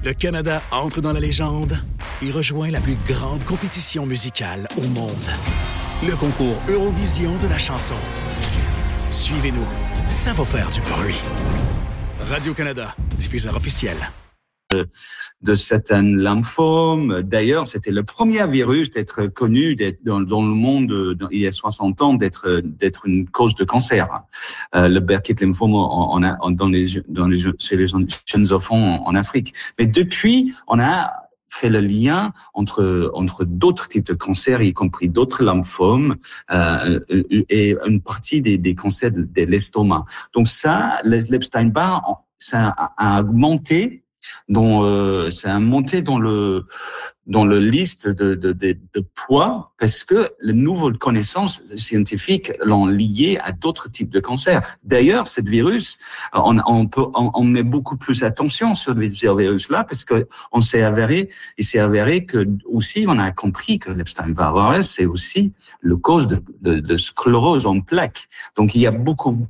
Le Canada entre dans la légende et rejoint la plus grande compétition musicale au monde. Le concours Eurovision de la chanson. Suivez-nous, ça va faire du bruit. Radio-Canada, diffuseur officiel. De certains lymphomes. D'ailleurs, c'était le premier virus d'être connu dans le monde il y a 60 ans d'être une cause de cancer. Le Burkitt lymphome chez les jeunes enfants en Afrique. Mais depuis, on a fait le lien entre d'autres types de cancers, y compris d'autres lymphomes, et une partie des cancers de l'estomac. Donc ça, l'Epstein-Barr, ça a augmenté. Ça a monté dans le liste de poids parce que les nouvelles connaissances scientifiques l'ont lié à d'autres types de cancers. D'ailleurs, ce virus, on met beaucoup plus attention sur ce virus-là parce que il s'est avéré que aussi on a compris que l'Epstein-Barr virus c'est aussi le cause de sclérose en plaques. Donc il y a beaucoup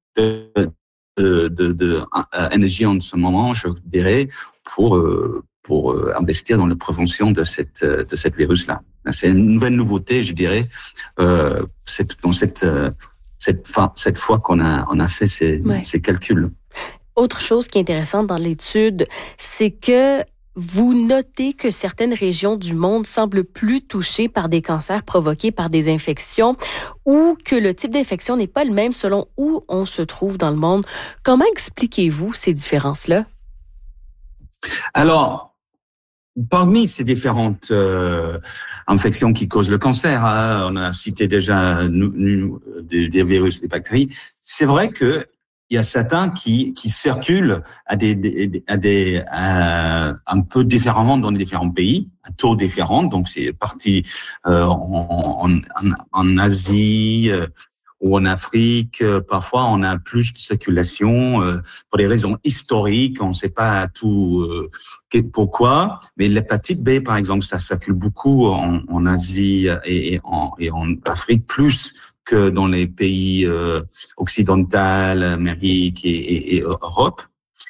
de énergie en ce moment, je dirais, pour investir dans la prévention de cette virus-là. C'est une nouvelle nouveauté, je dirais, cette fois qu'on a fait ces calculs. Autre chose qui est intéressante dans l'étude, c'est que vous notez que certaines régions du monde semblent plus touchées par des cancers provoqués par des infections ou que le type d'infection n'est pas le même selon où on se trouve dans le monde. Comment expliquez-vous ces différences-là? Alors, parmi ces différentes infections qui causent le cancer, on a cité déjà des virus, des bactéries, c'est vrai que il y a certains qui circulent à un peu différemment dans les différents pays, à taux différents. Donc c'est parti en Asie ou en Afrique. Parfois on a plus de circulation pour des raisons historiques. On ne sait pas tout pourquoi. Mais l'hépatite B par exemple, ça circule beaucoup en Asie et en Afrique plus que dans les pays occidentaux, Amérique et Europe.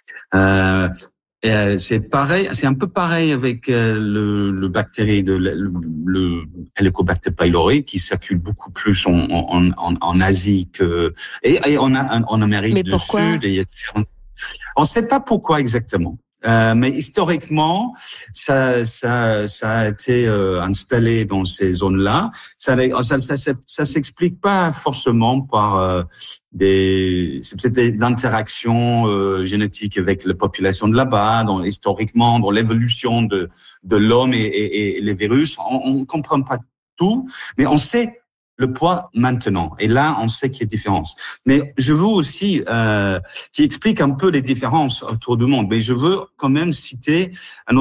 C'est pareil, c'est un peu pareil avec le bactérie le Helicobacter pylori qui circule beaucoup plus en Asie et en Amérique du Sud. On ne sait pas pourquoi exactement. Mais historiquement, ça a été installé dans ces zones-là. Ça s'explique pas forcément par peut-être des interactions génétiques avec la population de là-bas, historiquement, dans l'évolution de l'homme et les virus. On comprend pas tout, mais on sait le poids maintenant. Et là, on sait qu'il y a différence. Mais je veux aussi, qui explique un peu les différences autour du monde, mais je veux quand même citer une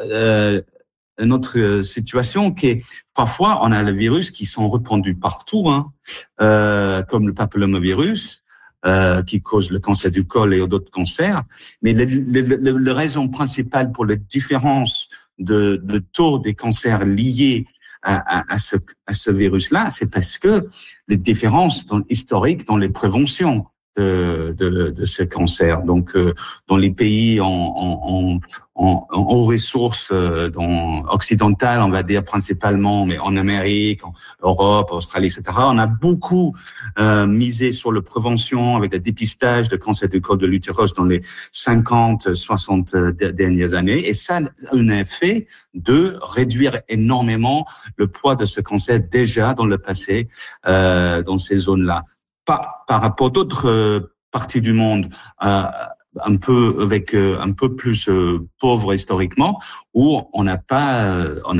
autre situation qui est, parfois, on a les virus qui sont répandus partout, comme le papillomavirus, qui cause le cancer du col et d'autres cancers. Mais la raison principale pour la différence de taux des cancers liés à ce virus-là, c'est parce que les différences historiques dans les préventions de ce cancer. Donc, dans les pays en ressources occidentales, on va dire principalement, mais en Amérique, en Europe, Australie, etc., on a beaucoup misé sur la prévention avec le dépistage de cancer du col de l'utérus dans les 50-60 dernières années. Et ça a un effet de réduire énormément le poids de ce cancer déjà dans le passé dans ces zones-là. Par rapport à d'autres parties du monde, un peu plus pauvres historiquement, où on n'a pas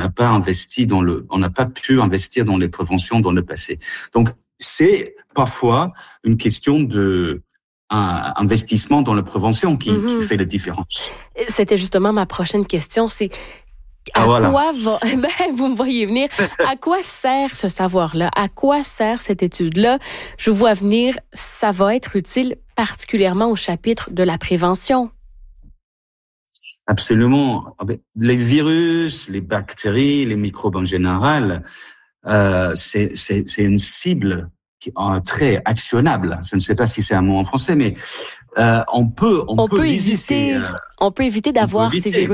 pu investir dans les préventions dans le passé. Donc c'est parfois une question de investissement dans la prévention qui fait la différence. C'était justement ma prochaine question, c'est quoi vous me voyez venir. À quoi sert ce savoir-là? À quoi sert cette étude-là? Je vous vois venir, ça va être utile particulièrement au chapitre de la prévention. Absolument. Les virus, les bactéries, les microbes en général, c'est une cible qui est très actionnable. Je ne sais pas si c'est un mot en français, mais on peut éviter d'avoir ces virus